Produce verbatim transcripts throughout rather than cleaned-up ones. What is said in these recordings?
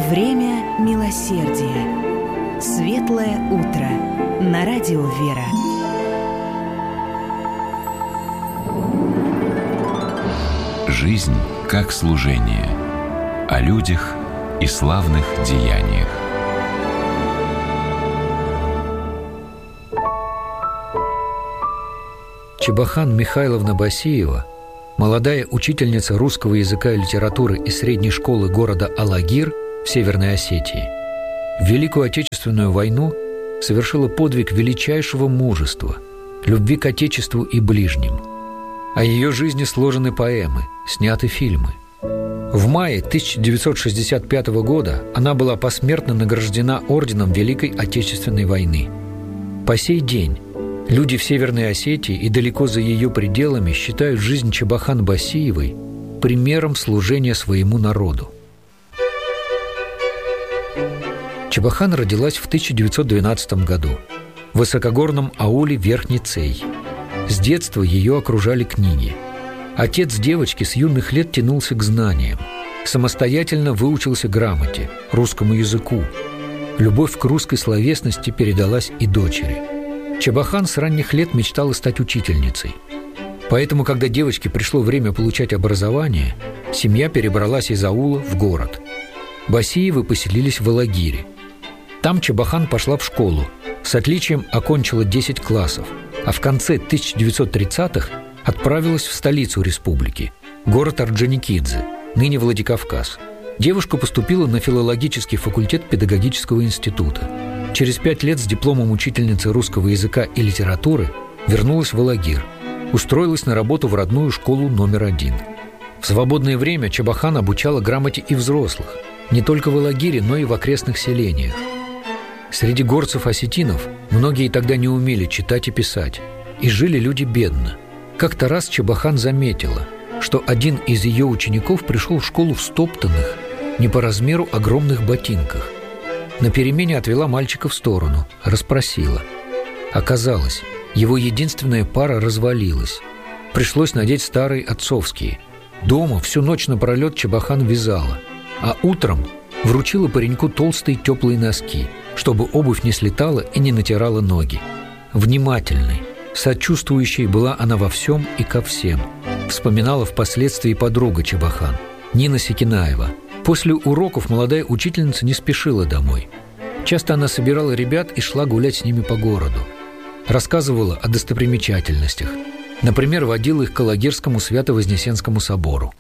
Время милосердия. Светлое утро. На радио «Вера». Жизнь как служение. О людях и славных деяниях. Чебохан Михайловна Басиева, молодая учительница русского языка и литературы из средней школы города Алагир в Северной Осетии, в Великую Отечественную войну совершила подвиг величайшего мужества, любви к Отечеству и ближним. О ее жизни сложены поэмы, сняты фильмы. В мае тысяча девятьсот шестьдесят пятого года она была посмертно награждена орденом Великой Отечественной войны. По сей день люди в Северной Осетии и далеко за ее пределами считают жизнь Чебохан Басиевой примером служения своему народу. Чебохан родилась в тысяча девятьсот двенадцатом году в высокогорном ауле Верхний Цей. С детства ее окружали книги. Отец девочки с юных лет тянулся к знаниям, самостоятельно выучился грамоте, русскому языку. Любовь к русской словесности передалась и дочери. Чебохан с ранних лет мечтала стать учительницей. Поэтому, когда девочке пришло время получать образование, семья перебралась из аула в город. Басиевы поселились в Алагире. Там Чебохан пошла в школу, с отличием окончила десять классов, а в конце тысяча девятьсот тридцатых отправилась в столицу республики, город Орджоникидзе, ныне Владикавказ. Девушка поступила на филологический факультет педагогического института. Через пять лет с дипломом учительницы русского языка и литературы вернулась в Алагир, устроилась на работу в родную школу номер один. В свободное время Чебохан обучала грамоте и взрослых, не только в Алагире, но и в окрестных селениях. Среди горцев-осетинов многие тогда не умели читать и писать, и жили люди бедно. Как-то раз Чебохан заметила, что один из ее учеников пришел в школу в стоптанных, не по размеру огромных ботинках. На перемене отвела мальчика в сторону, расспросила. Оказалось, его единственная пара развалилась. Пришлось надеть старые отцовские. Дома всю ночь напролет Чебохан вязала, а утром вручила пареньку толстые теплые носки, чтобы обувь не слетала и не натирала ноги. Внимательной, сочувствующей была она во всем и ко всем, вспоминала впоследствии подруга Чебохан, Нина Секинаева. После уроков молодая учительница не спешила домой. Часто она собирала ребят и шла гулять с ними по городу. Рассказывала о достопримечательностях. Например, водила их к Алагирскому Свято-Вознесенскому собору.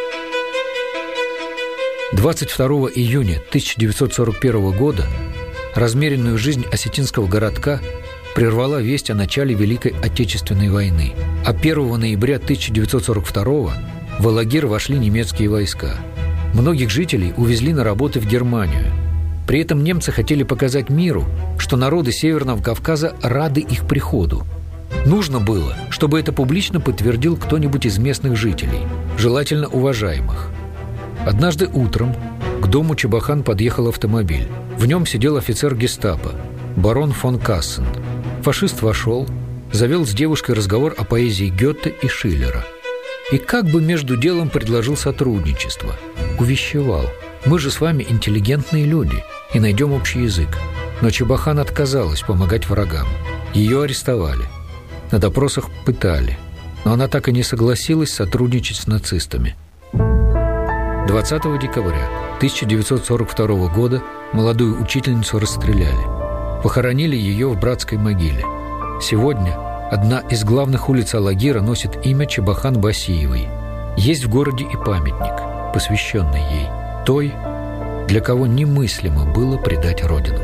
двадцать второго июня тысяча девятьсот сорок первого года размеренную жизнь осетинского городка прервала весть о начале Великой Отечественной войны. А первого ноября тысяча девятьсот сорок второго в Алагир вошли немецкие войска. Многих жителей увезли на работы в Германию. При этом немцы хотели показать миру, что народы Северного Кавказа рады их приходу. Нужно было, чтобы это публично подтвердил кто-нибудь из местных жителей, желательно уважаемых. Однажды утром к дому Чебохан подъехал автомобиль. В нем сидел офицер гестапо, барон фон Кассен. Фашист вошел, завел с девушкой разговор о поэзии Гёте и Шиллера. И как бы между делом предложил сотрудничество. Увещевал: мы же с вами интеллигентные люди и найдем общий язык. Но Чебохан отказалась помогать врагам. Ее арестовали. На допросах пытали. Но она так и не согласилась сотрудничать с нацистами. двадцатого декабря тысяча девятьсот сорок второго года молодую учительницу расстреляли. Похоронили ее в братской могиле. Сегодня одна из главных улиц Алагира носит имя Чебохан Басиевой. Есть в городе и памятник, посвященный ей, той, для кого немыслимо было предать родину.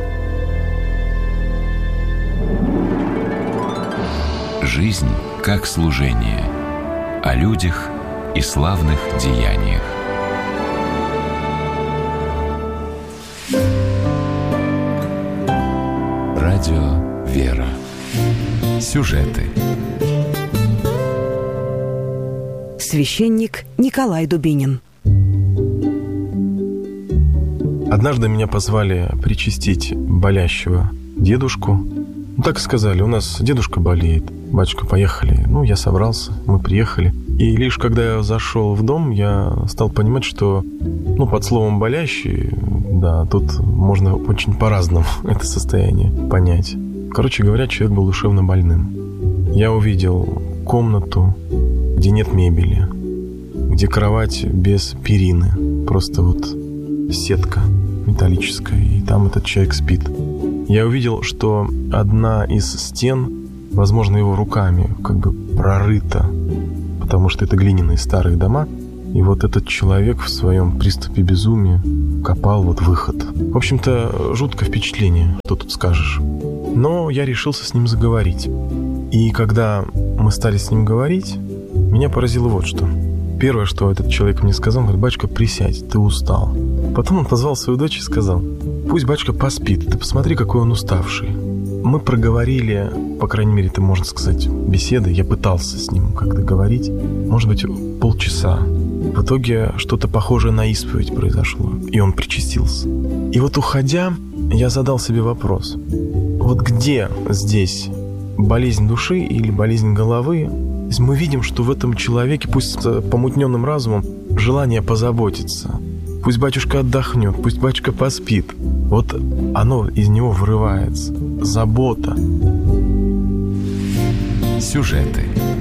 Жизнь как служение. О людях и славных деяниях. Радио «Вера». Сюжеты. Священник Николай Дубинин. Однажды меня позвали причастить болящего дедушку. Ну, так сказали: у нас дедушка болеет. Батюшка, поехали. Ну, я собрался, мы приехали. И лишь когда я зашел в дом, я стал понимать, что ну, под словом «болящий» Да, тут можно очень по-разному это состояние понять. Короче говоря, человек был душевно больным. Я увидел комнату, где нет мебели, где кровать без перины, просто вот сетка металлическая, и там этот человек спит. Я увидел, что одна из стен, возможно, его руками как бы прорыта, потому что это глиняные старые дома, и вот этот человек в своем приступе безумия копал вот выход. В общем-то, жуткое впечатление, что тут скажешь. Но я решился с ним заговорить. И когда мы стали с ним говорить, меня поразило вот что. Первое, что этот человек мне сказал, он говорит: «Батюшка, присядь, ты устал». Потом он позвал свою дочь и сказал: «Пусть батюшка поспит, ты посмотри, какой он уставший». Мы проговорили, по крайней мере, это можно сказать, беседы. Я пытался с ним как-то говорить, может быть, полчаса. В итоге что-то похожее на исповедь произошло, и он причастился. И вот уходя, я задал себе вопрос. Вот где здесь болезнь души или болезнь головы? Мы видим, что в этом человеке, пусть с помутненным разумом, желание позаботиться. Пусть батюшка отдохнет, пусть батюшка поспит. Вот оно из него вырывается. Забота. Сюжеты